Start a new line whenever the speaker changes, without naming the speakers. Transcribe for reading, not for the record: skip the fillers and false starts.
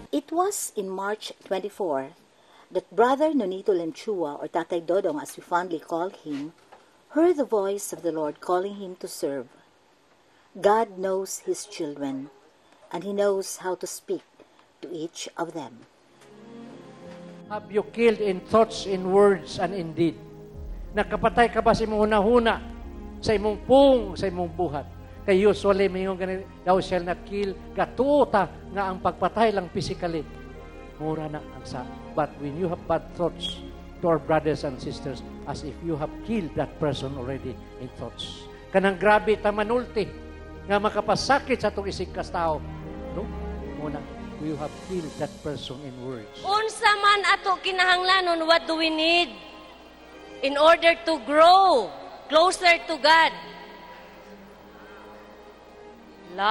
It was in March 24 that Brother Nonito Lenchua, or Tatay Dodong as we fondly call him, heard the voice of the Lord calling him to serve. God knows His children, and He knows how to speak to each of them.
Have you killed in thoughts, in words, and in deed? Nakapatay ka ba sa imong hunahuna, sa imong pung, sa imong buhat? Kay usually, mayroon ganito, thou shall not kill, katuta nga ang pagpatay lang physically. Mura na ang sa. But when you have bad thoughts to our brothers and sisters, as if you have killed that person already in thoughts. Kanang grabe tamanulti, nga makapasakit sa itong isig kas tao. No? Muna, you have killed that person in words.
Unsa man ato kinahanglanon, what do we need in order to grow closer to God?